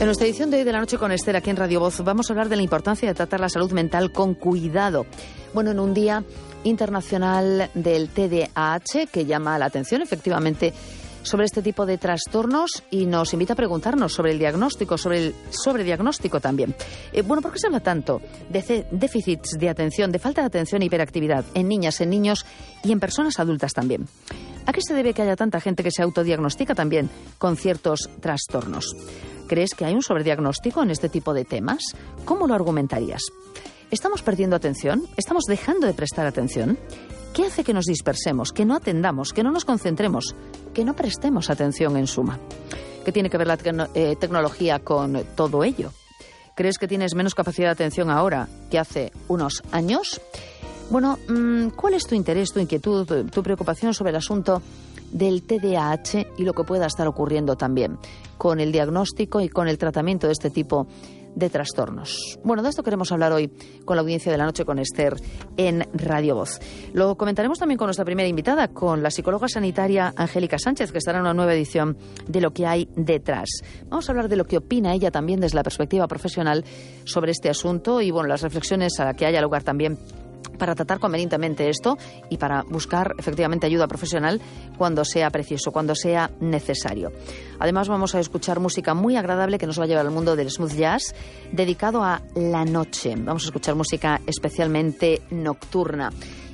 En nuestra edición de hoy de La Noche con Esther, aquí en Radio Voz, vamos a hablar de la importancia de tratar la salud mental con cuidado. Bueno, en un día internacional del TDAH que llama la atención, efectivamente, sobre este tipo de trastornos y nos invita a preguntarnos sobre el diagnóstico, sobre el sobrediagnóstico también. Bueno, ¿por qué se habla tanto de déficits de atención, de falta de atención e hiperactividad en niñas, en niños y en personas adultas también? ¿A qué se debe que haya tanta gente que se autodiagnostica también con ciertos trastornos? ¿Crees que hay un sobrediagnóstico en este tipo de temas? ¿Cómo lo argumentarías? ¿Estamos perdiendo atención? ¿Estamos dejando de prestar atención? ¿Qué hace que nos dispersemos, que no atendamos, que no nos concentremos, que no prestemos atención en suma? ¿Qué tiene que ver la tecnología con todo ello? ¿Crees que tienes menos capacidad de atención ahora que hace unos años? Bueno, ¿cuál es tu interés, tu inquietud, tu preocupación sobre el asunto del TDAH y lo que pueda estar ocurriendo también con el diagnóstico y con el tratamiento de este tipo de trastornos? Bueno, de esto queremos hablar hoy con la audiencia de La Noche con Esther en Radio Voz. Lo comentaremos también con nuestra primera invitada, con la psicóloga sanitaria Angélica Sánchez, que estará en una nueva edición de Lo que hay detrás. Vamos a hablar de lo que opina ella también desde la perspectiva profesional sobre este asunto y, bueno, las reflexiones a las que haya lugar también para tratar convenientemente esto y para buscar efectivamente ayuda profesional cuando sea preciso, cuando sea necesario. Además vamos a escuchar música muy agradable que nos va a llevar al mundo del smooth jazz dedicado a la noche. Vamos a escuchar música especialmente nocturna.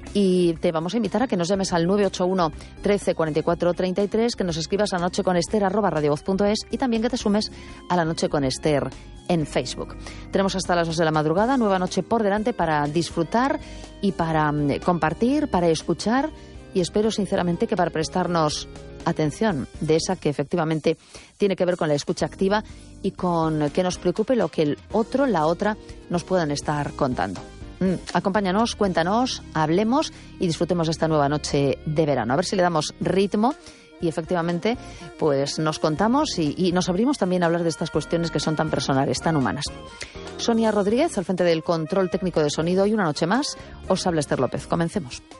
Y te vamos a invitar a que nos llames al 981 13 44 33, que nos escribas a nocheconester@radiovoz.es y también que te sumes a La Noche con Esther en Facebook. Tenemos hasta las 2 de la madrugada, nueva noche por delante para disfrutar y para compartir, para escuchar y espero sinceramente que para prestarnos atención de esa que efectivamente tiene que ver con la escucha activa y con que nos preocupe lo que el otro, la otra nos puedan estar contando. Acompáñanos, cuéntanos, hablemos y disfrutemos de esta nueva noche de verano. A ver si le damos ritmo y efectivamente pues nos contamos y nos abrimos también a hablar de estas cuestiones que son tan personales, tan humanas. Sonia Rodríguez, al frente del control técnico de sonido, y una noche más os habla Esther López. Comencemos.